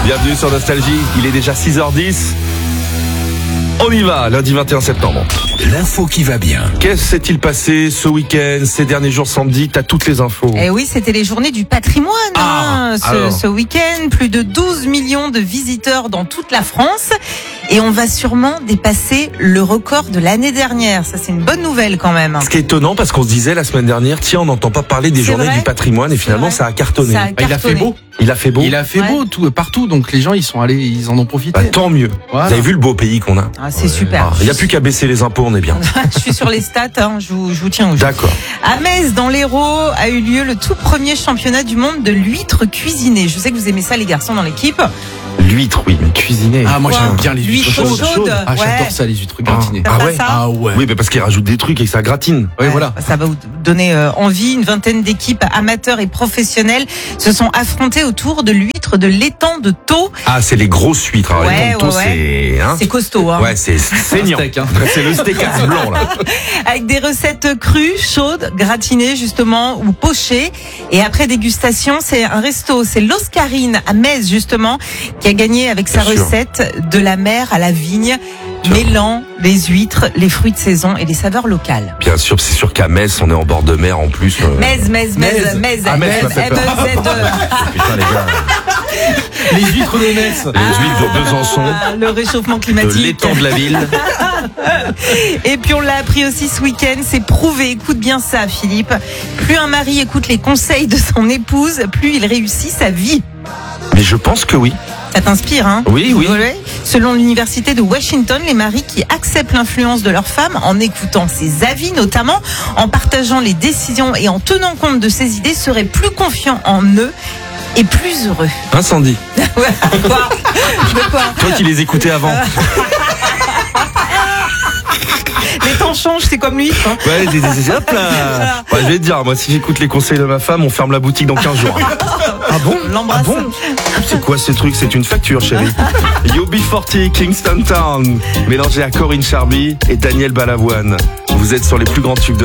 Bienvenue sur Nostalgie, il est déjà 6h10. On y va, lundi 21 septembre. L'info qui va bien. Qu'est-ce s'est-il passé ce week-end, ces derniers jours samedi? T'as toutes les infos. Eh oui, c'était les journées du patrimoine ce week-end. Plus de 12 millions de visiteurs dans toute la France. Et on va sûrement dépasser le record de l'année dernière. Ça, c'est une bonne nouvelle quand même. Ce qui est étonnant, parce qu'on se disait la semaine dernière, tiens, on n'entend pas parler des journées du patrimoine, et finalement, ça a cartonné. Il a fait beau. Il a fait beau. Il a fait beau partout, donc les gens ils sont allés, ils en ont profité. Bah, tant mieux. Voilà. Vous avez vu le beau pays qu'on a? Ah, c'est super. Il n'y a plus qu'à baisser les impôts, on est bien. Je suis sur les stats, je vous tiens au jeu. D'accord. À Metz, dans l'Hérault, a eu lieu le tout premier championnat du monde de l'huître cuisinée. Je sais que vous aimez ça, les garçons, dans l'équipe. L'huître, oui, mais cuisinée. Ah, moi j'aime bien les huîtres L'huître chaude. Ah, j'adore ça, les huîtres gratinées. T'aimes pas ça Ah ouais. Oui, mais parce qu'ils rajoutent des trucs et que ça gratine. Oui, voilà. Ça va vous donner envie. Une vingtaine d'équipes amateurs et professionnelles se sont affrontées autour de l'huître de l'étang de Thau. Ah, c'est les grosses huîtres. Alors, les manteaux, c'est... Hein, c'est costaud. ouais, c'est saignant. steak, hein. C'est le steak à blanc, là. Avec des recettes crues, chaudes, gratinées justement, ou pochées. Et après dégustation, c'est un resto. C'est l'Oscarine à Metz justement, qui a gagné avec sa recette de la mer à la vigne, mêlant les huîtres, les fruits de saison et les saveurs locales. Bien sûr, c'est sûr qu'à Metz, on est en bord de mer en plus. Metz. Ah, Metz, ça fait peur. Putain, les gars. Les huîtres de Metz. Les huîtres de Besançon. Le réchauffement De climatique. l'étang de la ville. Et puis on l'a appris aussi ce week-end, c'est prouvé, écoute bien ça Philippe, plus un mari écoute les conseils de son épouse, plus il réussit sa vie. Mais je pense que oui. Ça t'inspire, hein? Oui. Ouais. Selon l'université de Washington, les maris qui acceptent l'influence de leur femme en écoutant ses avis, notamment en partageant les décisions et en tenant compte de ses idées, seraient plus confiants en eux et plus heureux. Incendie. De quoi? Toi qui les écoutais avant. Les temps changent, c'est comme lui. Hein. Ouais, hop là. Ouais, je vais te dire, moi, si j'écoute les conseils de ma femme, on ferme la boutique dans 15 jours. Ah bon? L'embrasse. Ah bon? C'est quoi ce truc? C'est une facture, chérie. UB40, Kingston Town, mélangé à Corinne Charby et Daniel Balavoine. Vous êtes sur les plus grands tubes de